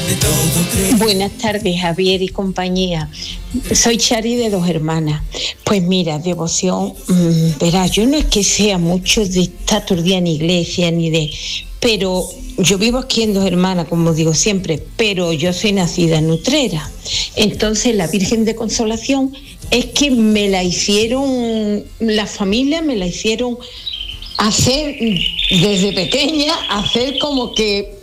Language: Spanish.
Buenas tardes, Javier y compañía. Soy Chari de Dos Hermanas. Pues mira, devoción, verás, yo no es que sea mucho de estar todo el día en iglesia pero yo vivo aquí en Dos Hermanas, como digo siempre, pero yo soy nacida en Utrera. Entonces la Virgen de Consolación es que me la hicieron, la familia me la hicieron hacer desde pequeña, hacer como que